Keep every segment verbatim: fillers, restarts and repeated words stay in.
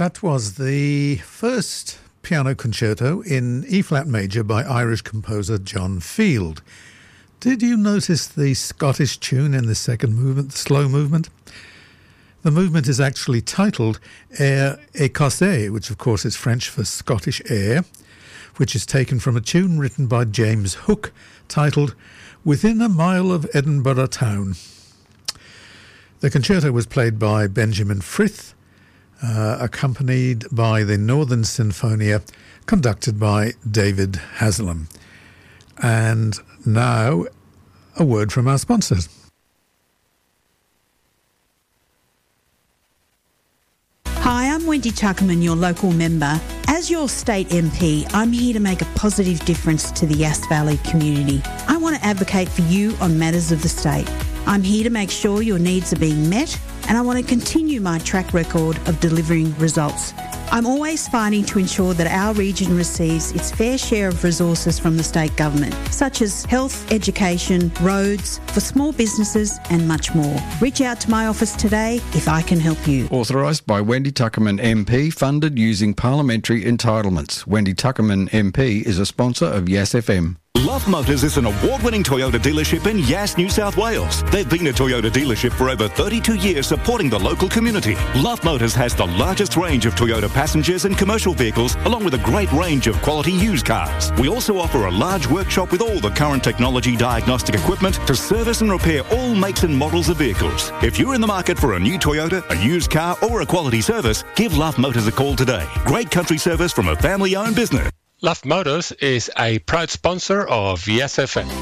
That was the first piano concerto in E-flat major by Irish composer John Field. Did you notice the Scottish tune in the second movement, the slow movement? The movement is actually titled Air Écossais, which of course is French for Scottish air, which is taken from a tune written by James Hook titled Within a Mile of Edinburgh Town. The concerto was played by Benjamin Frith, uh, accompanied by the Northern Sinfonia, conducted by David Haslam. And now, a word from our sponsors. Hi, I'm Wendy Tuckerman, your local member. As your state M P, I'm here to make a positive difference to the Yass Valley community. I want to advocate for you on matters of the state. I'm here to make sure your needs are being met, and I want to continue my track record of delivering results. I'm always fighting to ensure that our region receives its fair share of resources from the state government, such as health, education, roads, for small businesses and much more. Reach out to my office today if I can help you. Authorised by Wendy Tuckerman M P, funded using parliamentary entitlements. Wendy Tuckerman M P is a sponsor of Yass F M. Love Motors is an award-winning Toyota dealership in Yass, New South Wales. They've been a Toyota dealership for over thirty-two years, supporting the local community. Love Motors has the largest range of Toyota passengers and commercial vehicles, along with a great range of quality used cars. We also offer a large workshop with all the current technology diagnostic equipment to service and repair all makes and models of vehicles. If you're in the market for a new Toyota, a used car, or a quality service, give Love Motors a call today. Great country service from a family-owned business. Love Motors is a proud sponsor of Yass F M.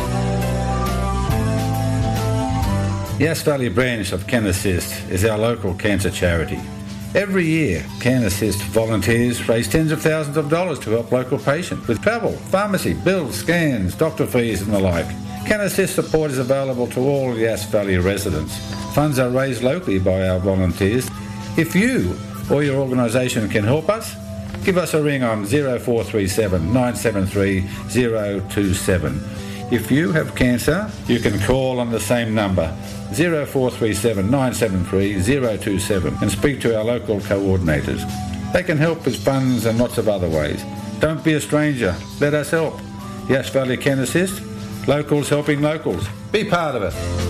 Yass Valley branch of Can Assist is our local cancer charity. Every year, Can Assist volunteers raise tens of thousands of dollars to help local patients with travel, pharmacy, bills, scans, doctor fees and the like. Can Assist support is available to all Yass Valley residents. Funds are raised locally by our volunteers. If you or your organisation can help us, give us a ring on zero four three seven, nine seven three, zero two seven. If you have cancer, you can call on the same number, zero four three seven, nine seven three, zero two seven, and speak to our local coordinators. They can help with funds and lots of other ways. Don't be a stranger. Let us help. Yass Valley Can Assist. Locals helping locals. Be part of it.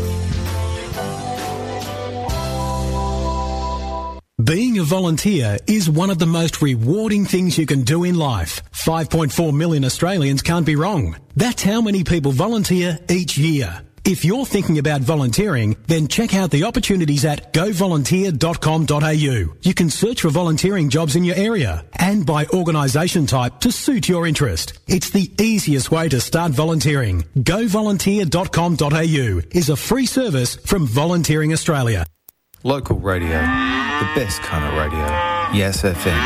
Being a volunteer is one of the most rewarding things you can do in life. five point four million Australians can't be wrong. That's how many people volunteer each year. If you're thinking about volunteering, then check out the opportunities at go volunteer dot com dot a u. You can search for volunteering jobs in your area and by organisation type to suit your interest. It's the easiest way to start volunteering. go volunteer dot com dot a u is a free service from Volunteering Australia. Local radio, the best kind of radio. Yass F M.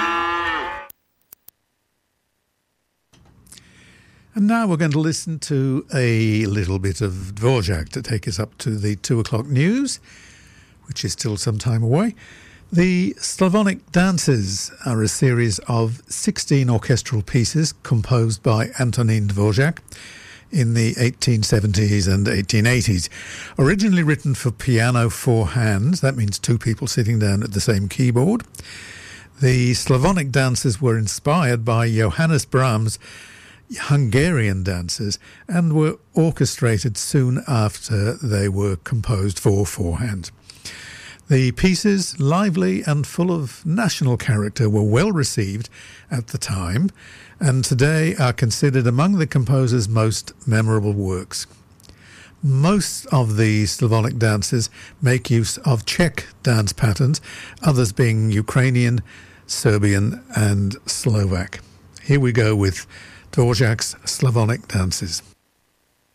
And now we're going to listen to a little bit of Dvorak to take us up to the two o'clock news, which is still some time away. The Slavonic Dances are a series of sixteen orchestral pieces composed by Antonín Dvorak in the eighteen seventies and eighteen eighties. Originally written for piano four hands, that means two people sitting down at the same keyboard. The Slavonic dances were inspired by Johannes Brahms' Hungarian dances and were orchestrated soon after they were composed for four hands. The pieces, lively and full of national character, were well received at the time and today are considered among the composer's most memorable works. Most of the Slavonic dances make use of Czech dance patterns, others being Ukrainian, Serbian and Slovak. Here we go with Dvorak's Slavonic dances.